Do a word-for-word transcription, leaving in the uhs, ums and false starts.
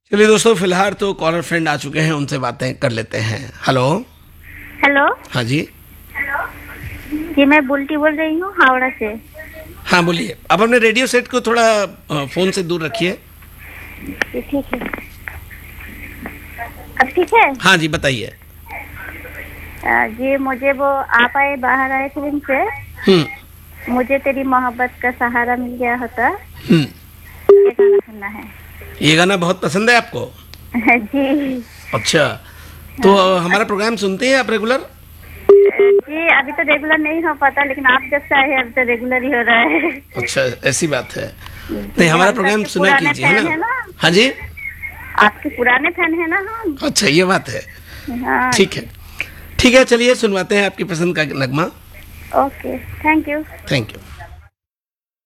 चलिए दोस्तों, फिलहाल तो कॉलर फ्रेंड आ चुके हैं, उनसे बातें कर लेते हैं। हेलो। हेलो। हाँ जी। जी मैं बुल्टी बोल रही हूँ हावड़ा से। हाँ बोलिए। आप अपने रेडियो सेट को थोड़ा अ, फोन से दूर रखिए। जी ठीक है। अब ठीक है। हाँ जी बताइए। अ, जी मुझे वो आप आए बाहर आए फिल्म से हम्म मुझे तेरी मोहब्बत का सहारा मिल गया होता, हम्म ये गाना सुनना है। ये गाना बहुत पसंद है आपको? जी। अच्छा, तो अ, हमारा प्रोग्राम सुनते हैं आप रेगुलर? जी अभी तो रेगुलर नहीं हो पाता, लेकिन आप जब से आए हैं अभी तो रेगुलर ही हो रहा है। अच्छा, ऐसी बात है। जी, नहीं, हमारा हम प्रोग्राम सबके सुना पुराने कीजिए, है फैन ना? है ना। हाँ जी। आपके पुराने फैन है ना हम। अच्छा, ये बात है। हाँ ठीक है, ठीक है, चलिए सुनवाते हैं आपकी पसंद का नगमा। Okay, thank you. Thank you.